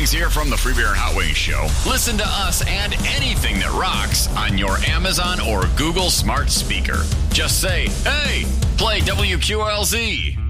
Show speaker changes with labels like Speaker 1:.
Speaker 1: things here from the Free Beer and Hot Wings Show. Listen to us and anything that rocks on your Amazon or Google smart speaker. Just say, hey, play WQLZ.